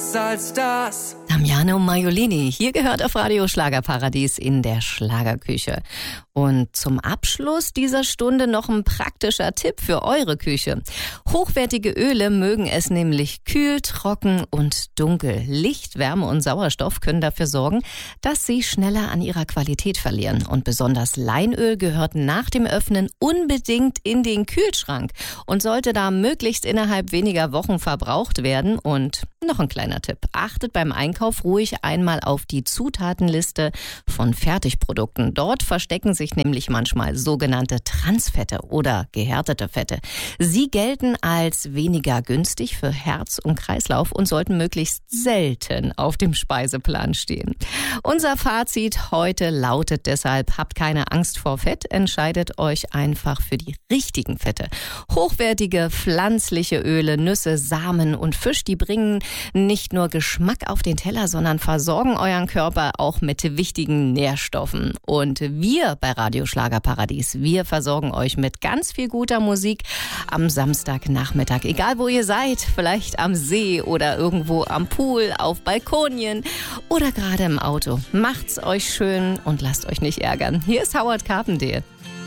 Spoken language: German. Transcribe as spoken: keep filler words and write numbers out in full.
was als das. Damiano Maiolini, hier gehört auf Radio Schlagerparadies in der Schlagerküche. Und zum Abschluss dieser Stunde noch ein praktischer Tipp für eure Küche. Hochwertige Öle mögen es nämlich kühl, trocken und dunkel. Licht, Wärme und Sauerstoff können dafür sorgen, dass sie schneller an ihrer Qualität verlieren. Und besonders Leinöl gehört nach dem Öffnen unbedingt in den Kühlschrank und sollte da möglichst innerhalb weniger Wochen verbraucht werden. Und noch ein kleiner Tipp. Achtet beim Einkauf ruhig einmal auf die Zutatenliste von Fertigprodukten. Dort verstecken sich nämlich manchmal sogenannte Transfette oder gehärtete Fette. Sie gelten als weniger günstig für Herz und Kreislauf und sollten möglichst selten auf dem Speiseplan stehen. Unser Fazit heute lautet deshalb: Habt keine Angst vor Fett, entscheidet euch einfach für die richtigen Fette. Hochwertige pflanzliche Öle, Nüsse, Samen und Fisch, die bringen nicht nur Geschmack auf den Teller, sondern versorgen euren Körper auch mit wichtigen Nährstoffen. Und wir bei Radio Schlagerparadies, wir versorgen euch mit ganz viel guter Musik am Samstagnachmittag. Egal wo ihr seid, vielleicht am See oder irgendwo am Pool, auf Balkonien oder gerade im Auto. Macht's euch schön und lasst euch nicht ärgern. Hier ist Howard Carpendale.